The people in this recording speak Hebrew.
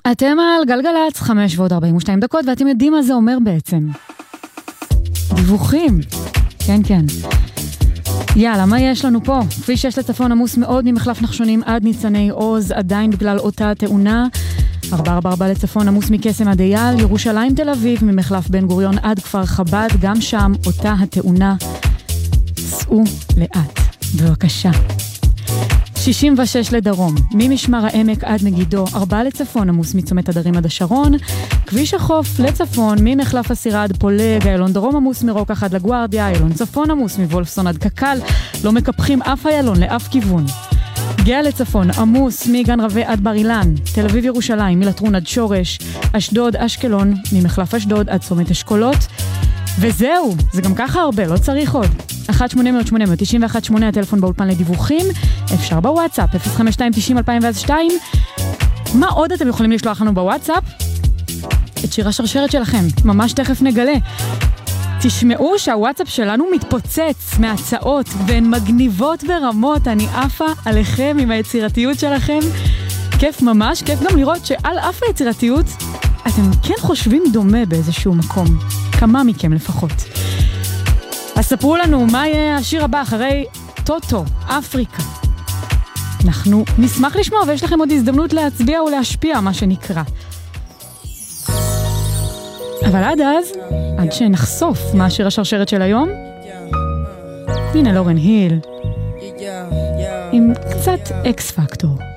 אתם על גלגלץ 5:42, ואתם יודעים מה זה אומר בעצם. דיווחים. כן, כן. יאללה, מה יש לנו פה? כפי שיש לצפון עמוס מאוד ממחלף נחשונים עד ניצני עוז, עדיין בגלל אותה תאונה. 444 לצפון עמוס מקסם עד אייל, ירושלים תל אביב ממחלף בן גוריון עד כפר חב"ד, גם שם אותה התאונה. סעו לאט, בבקשה. 66 לדרום, ממשמר העמק עד מגידו, 4 לצפון עמוס מצומת הדרים עד השרון, כביש החוף לצפון, ממחלף הסירה עד פולג, איילון דרום עמוס מרוקח עד לגוארדיה, איילון צפון עמוס מוולפסון עד קקל, לא מקפחים אף איילון לאף כיוון. גאה לצפון, עמוס מגן רווה עד בר אילן, תל אביב ירושלים, מלטרון עד שורש, אשדוד, אשקלון, ממחלף אשדוד עד צומת אשכולות, וזהו, זה גם ככה הרבה, לא צריך עוד. 1-800-891-8, הטלפון באולפן לדיווחים, אפשר בוואטסאפ, 052-90-2002. מה עוד אתם יכולים לשלוח לנו בוואטסאפ? את שיר השרשרת שלכם, ממש תכף נגלה. תשמעו שהוואטסאפ שלנו מתפוצץ מהצעות, והן מגניבות ברמות, אני עפה עליכם עם היצירתיות שלכם. כיף ממש, כיף גם לראות שעל אף היצירתיות, אתם כן חושבים דומה באיזשהו מקום. כמה מכם לפחות. אז ספרו לנו מה יהיה השיר הבא אחרי טוטו, אפריקה. אנחנו נשמח לשמוע ויש לכם עוד הזדמנות להצביע ולהשפיע, מה שנקרא. אבל עד אז, עד שנחשוף מה השיר השרשרת של היום, הנה לורן היל, עם קצת אקס פקטור.